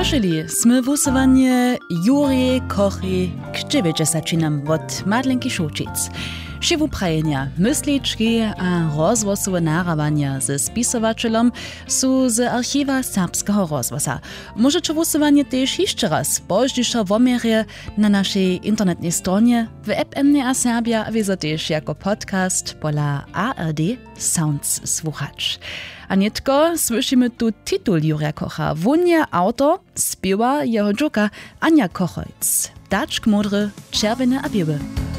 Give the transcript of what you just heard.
Słyszeli sme wusowanie Juri Kochy k 90 od Madlenki Šučic. Šivu prajenia, myslički a rozvosowe narawania ze spisowaczelom su z archiwa serbskiego rozwosa. Możecie wusowanie też jeszcze raz poźniejsza womerie na naszej internetnej stronie w FMNA Serbia, a też jako podcast pola ARD Sounds słuchacz. A nietko słyszymy tu tytuł Jurija Kocha. Wunia autor, śpiewa jeho dżuka Ania Kochojc. Daczk modry, czerwone a białe.